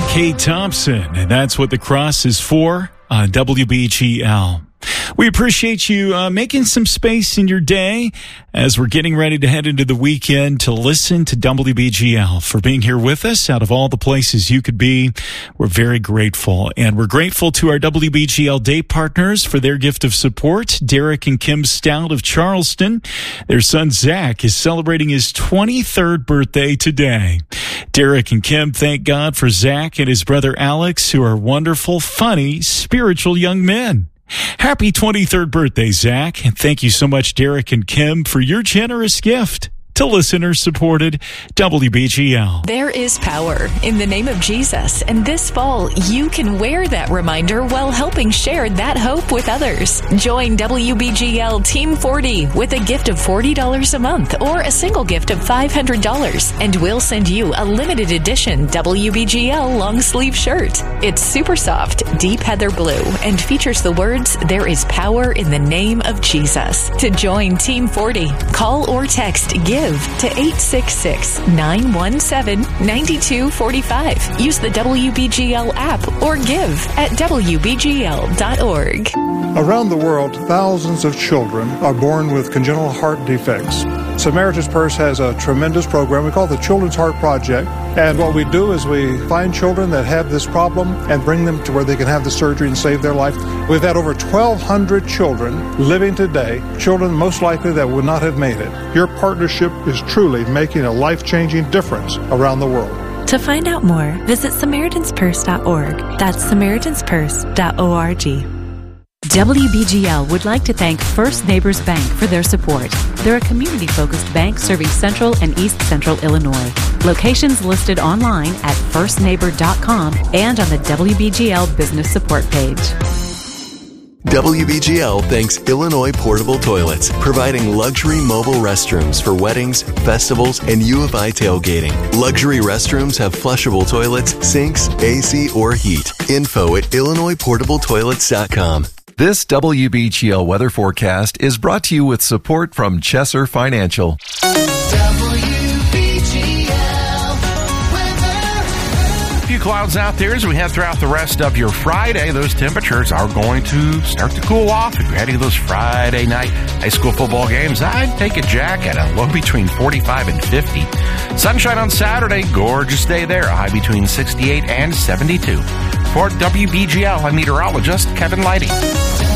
Kate Thompson, and that's what the cross is for on WBGL. We appreciate you making some space in your day as we're getting ready to head into the weekend to listen to WBGL. For being here with us out of all the places you could be, we're very grateful. And we're grateful to our WBGL day partners for their gift of support. Derek and Kim Stout of Charleston. Their son Zach is celebrating his 23rd birthday today. Derek and Kim thank God for Zach and his brother Alex, who are wonderful, funny, spiritual young men. Happy 23rd birthday, Zach, and thank you so much, Derek and Kim, for your generous gift to listener-supported WBGL. There is power in the name of Jesus, and this fall, you can wear that reminder while helping share that hope with others. Join WBGL Team 40 with a gift of $40 a month or a single gift of $500, and we'll send you a limited edition WBGL long-sleeve shirt. It's super soft, deep heather blue, and features the words, "There is power in the name of Jesus." To join Team 40, call or text GIVE to 866-917-9245. Use the WBGL app or give at WBGL.org. Around the world, thousands of children are born with congenital heart defects. Samaritan's Purse has a tremendous program we call the Children's Heart Project. And what we do is we find children that have this problem and bring them to where they can have the surgery and save their life. We've had over 1,200 children living today, children most likely that would not have made it. Your partnership is truly making a life-changing difference around the world. To find out more, visit SamaritansPurse.org. That's SamaritansPurse.org. WBGL would like to thank First Neighbors Bank for their support. They're a community-focused bank serving Central and East Central Illinois. Locations listed online at firstneighbor.com and on the WBGL Business Support page. WBGL thanks Illinois Portable Toilets, providing luxury mobile restrooms for weddings, festivals, and U of I tailgating. Luxury restrooms have flushable toilets, sinks, AC, or heat. Info at IllinoisPortableToilets.com. This WBGL weather forecast is brought to you with support from Chesser Financial. Few clouds out there as we head throughout the rest of your Friday. Those temperatures are going to start to cool off. If you're heading to those Friday night high school football games, I'd take a jacket, a low between 45 and 50. Sunshine on Saturday, gorgeous day there, a high between 68 and 72. For WBGL, I'm meteorologist Kevin Leidy.